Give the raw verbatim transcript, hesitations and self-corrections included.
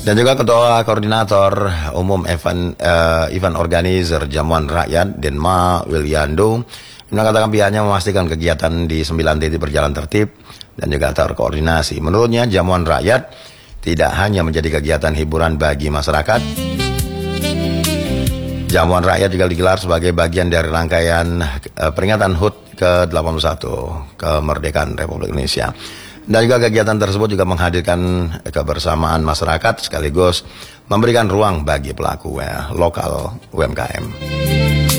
Dan juga Ketua Koordinator Umum Event, uh, event Organizer Jamuan Rakyat Denma Wiliando mengatakan pihaknya memastikan kegiatan di sembilan titik berjalan tertib dan juga terkoordinasi. Menurutnya Jamuan Rakyat tidak hanya menjadi kegiatan hiburan bagi masyarakat. Jamuan Rakyat juga digelar sebagai bagian dari rangkaian uh, peringatan H U T ke delapan puluh satu kemerdekaan Republik Indonesia. Dan juga kegiatan tersebut juga menghadirkan kebersamaan masyarakat sekaligus memberikan ruang bagi pelaku ya, lokal U M K M.